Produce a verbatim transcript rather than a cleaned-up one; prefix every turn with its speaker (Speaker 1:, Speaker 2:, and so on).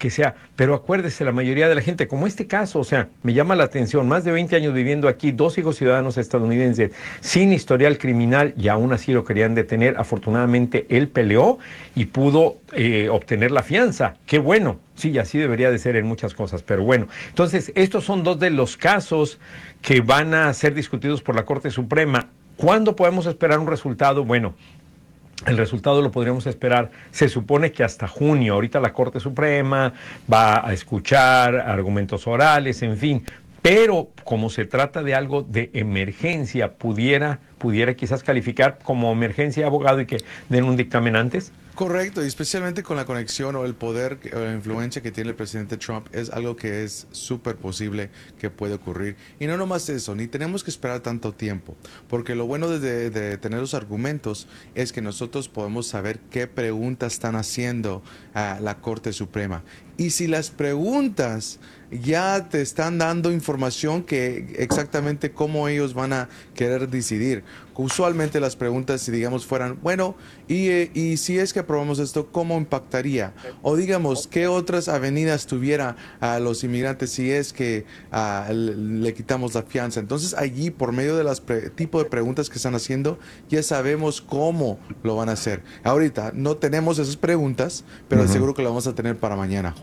Speaker 1: que sea, pero acuérdese, la mayoría de la gente, como este caso, o sea, me llama la atención, más de veinte años viviendo aquí, dos hijos ciudadanos estadounidenses, sin historial criminal, y aún así lo querían detener. Afortunadamente, él peleó y pudo eh, obtener la fianza. Qué bueno. Sí, así debería de ser en muchas cosas, pero bueno. Entonces, estos son dos de los casos que van a ser discutidos por la Corte Suprema. ¿Cuándo podemos esperar un resultado? Bueno, el resultado lo podríamos esperar, se supone que hasta junio. Ahorita la Corte Suprema va a escuchar argumentos orales, en fin, pero como se trata de algo de emergencia, pudiera, pudiera quizás calificar como emergencia, abogado, y que den un dictamen antes.
Speaker 2: Correcto, y especialmente con la conexión o el poder o la influencia que tiene el presidente Trump, es algo que es súper posible que puede ocurrir. Y no nomás eso, ni tenemos que esperar tanto tiempo, porque lo bueno de, de tener los argumentos es que nosotros podemos saber qué preguntas están haciendo a la Corte Suprema. Y si las preguntas ya te están dando información que exactamente cómo ellos van a querer decidir. Usualmente las preguntas, si digamos fueran, bueno, y, eh, y si es que aprobamos esto, ¿cómo impactaría? O digamos, ¿qué otras avenidas tuviera a los inmigrantes si es que uh, le, le quitamos la fianza? Entonces allí, por medio de las tipo de preguntas que están haciendo, ya sabemos cómo lo van a hacer. Ahorita no tenemos esas preguntas, pero
Speaker 1: Uh-huh.
Speaker 2: seguro que lo vamos a tener para mañana.